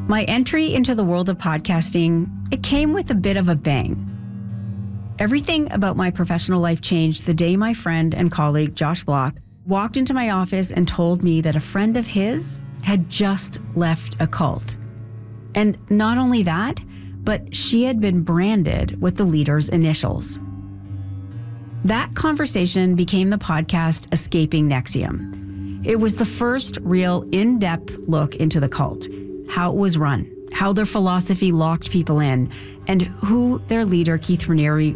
My entry into the world of podcasting, it came with a bit of a bang. Everything about my professional life changed the day my friend and colleague, Josh Block, walked into my office and told me that a friend of his had just left a cult. And not only that, but she had been branded with the leader's initials. That conversation became the podcast Escaping NXIVM. It was the first real in-depth look into the cult, how it was run, how their philosophy locked people in, and who their leader, Keith Raniere,